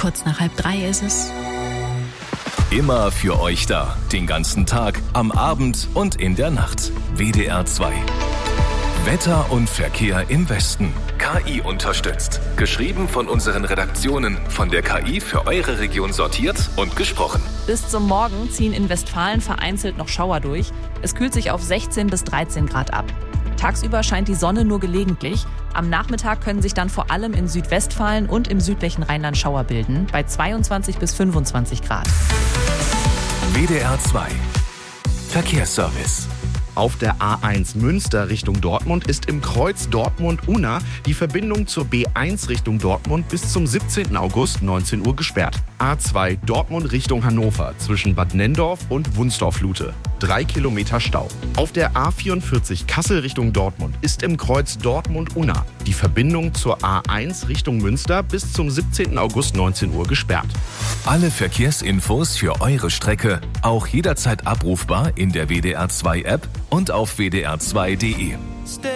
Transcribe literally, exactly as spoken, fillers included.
Kurz nach halb drei ist es. Immer für euch da. Den ganzen Tag, am Abend und in der Nacht. W D R zwei. Wetter und Verkehr im Westen. K I unterstützt. Geschrieben von unseren Redaktionen. Von der K I für eure Region sortiert und gesprochen. Bis zum Morgen ziehen in Westfalen vereinzelt noch Schauer durch. Es kühlt sich auf sechzehn bis dreizehn Grad ab. Tagsüber scheint die Sonne nur gelegentlich. Am Nachmittag können sich dann vor allem in Südwestfalen und im südlichen Rheinland Schauer bilden, bei zweiundzwanzig bis fünfundzwanzig Grad. W D R zwei. Verkehrsservice. Auf der A eins Münster Richtung Dortmund ist im Kreuz Dortmund-Unna die Verbindung zur B eins Richtung Dortmund bis zum siebzehnten August neunzehn Uhr gesperrt. A zwei Dortmund Richtung Hannover zwischen Bad Nenndorf und Wunsdorf-Lute. Drei Kilometer Stau. Auf der A vierundvierzig Kassel Richtung Dortmund ist im Kreuz Dortmund-Unna die Verbindung zur A eins Richtung Münster bis zum siebzehnten August neunzehn Uhr gesperrt. Alle Verkehrsinfos für eure Strecke auch jederzeit abrufbar in der W D R zwei App und auf w d r zwei punkt d e.